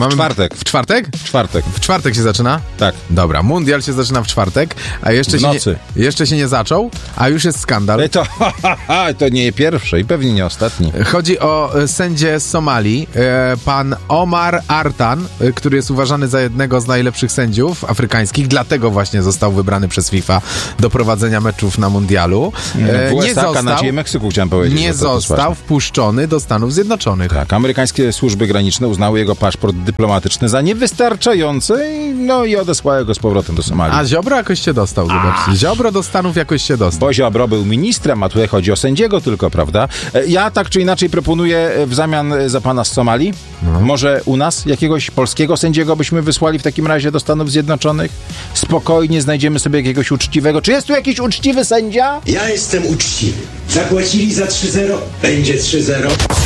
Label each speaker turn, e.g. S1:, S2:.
S1: Czwartek.
S2: W czwartek?
S1: Czwartek.
S2: W czwartek się zaczyna?
S1: Tak.
S2: Dobra, mundial się zaczyna w czwartek, a jeszcze,
S1: W nocy.
S2: Jeszcze się nie zaczął, a już jest skandal.
S1: To nie pierwszy i pewnie nie ostatni.
S2: Chodzi o sędzię z Somalii, pan Omar Artan, który jest uważany za jednego z najlepszych sędziów afrykańskich, dlatego właśnie został wybrany przez FIFA do prowadzenia meczów na mundialu.
S1: W USA, Kanadzie i Meksyku chciałem powiedzieć.
S2: Nie został wpuszczony do Stanów Zjednoczonych.
S1: Tak, amerykańskie służby graniczne uznały jego paszport dyplomatyczny za niewystarczający i odesłały go z powrotem do Somalii.
S2: A Ziobro jakoś się dostał, zobaczcie. Ziobro do Stanów jakoś się dostał.
S1: Bo Ziobro był ministrem, a tutaj chodzi o sędziego tylko, prawda? Ja tak czy inaczej proponuję w zamian za pana z Somalii, może u nas jakiegoś polskiego sędziego byśmy wysłali w takim razie do Stanów Zjednoczonych? Spokojnie znajdziemy sobie jakiegoś uczciwego. Czy jest tu jakiś uczciwy sędzia?
S3: Ja jestem uczciwy. Zapłacili za 3-0, będzie 3-0.